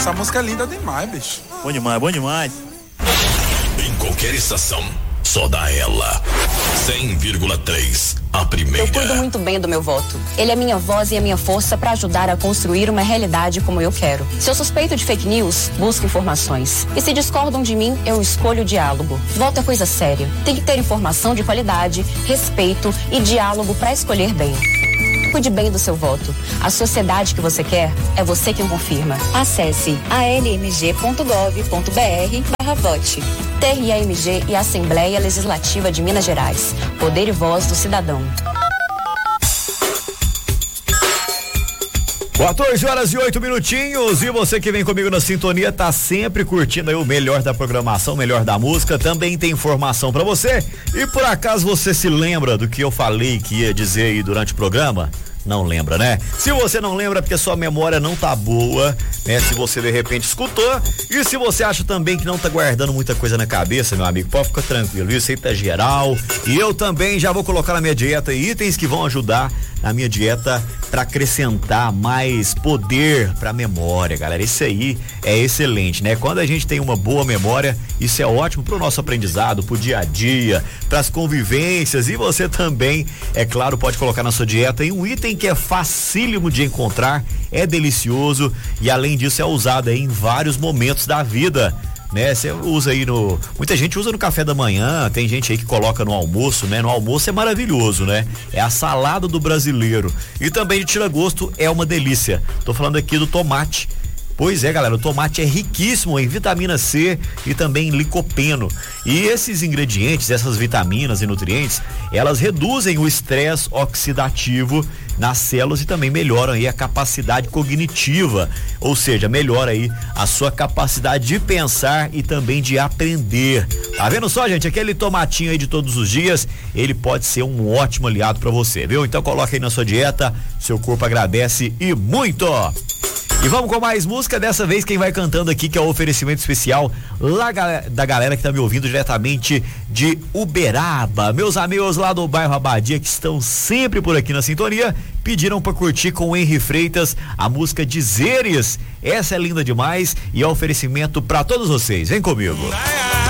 Essa música é linda demais, bicho. Bom demais, bom demais. Em qualquer estação, só dá ela. 100,3, a primeira. Eu cuido muito bem do meu voto. Ele é minha voz e a minha força para ajudar a construir uma realidade como eu quero. Se eu suspeito de fake news, busco informações. E se discordam de mim, eu escolho o diálogo. Voto é coisa séria. Tem que ter informação de qualidade, respeito e diálogo para escolher bem. Cuide bem do seu voto. A sociedade que você quer é você quem confirma. Acesse almg.gov.br/vote. TRAMG e Assembleia Legislativa de Minas Gerais. Poder e voz do cidadão. 14h08. E você que vem comigo na sintonia tá sempre curtindo aí o melhor da programação, o melhor da música. Também tem informação pra você. E por acaso você se lembra do que eu falei que ia dizer aí durante o programa? Não lembra, né? Se você não lembra, porque sua memória não tá boa, né? Se você de repente escutou, e se você acha também que não tá guardando muita coisa na cabeça, meu amigo, pode ficar tranquilo, isso aí tá geral. E eu também já vou colocar na minha dieta itens que vão ajudar na minha dieta para acrescentar mais poder pra memória, galera. Isso aí é excelente, né? Quando a gente tem uma boa memória, isso é ótimo pro nosso aprendizado, pro dia a dia, pras convivências, e você também, é claro, pode colocar na sua dieta aí um item que é facílimo de encontrar, é delicioso e além disso é usado aí em vários momentos da vida, né? Você usa aí muita gente usa no café da manhã, tem gente aí que coloca no almoço, né? No almoço é maravilhoso, né? É a salada do brasileiro e também de tira gosto, é uma delícia. Tô falando aqui do tomate. Pois é, galera, o tomate é riquíssimo em vitamina C e também em licopeno. E esses ingredientes, essas vitaminas e nutrientes, elas reduzem o estresse oxidativo nas células e também melhoram aí a capacidade cognitiva, ou seja, melhora aí a sua capacidade de pensar e também de aprender. Tá vendo só, gente? Aquele tomatinho aí de todos os dias, ele pode ser um ótimo aliado pra você, viu? Então coloca aí na sua dieta, seu corpo agradece e muito! E vamos com mais música, dessa vez quem vai cantando aqui, que é o oferecimento especial lá da galera que tá me ouvindo diretamente de Uberaba. Meus amigos lá do bairro Abadia, que estão sempre por aqui na sintonia, pediram pra curtir com o Henry Freitas a música Dizeres. Essa é linda demais e é um oferecimento pra todos vocês. Vem comigo.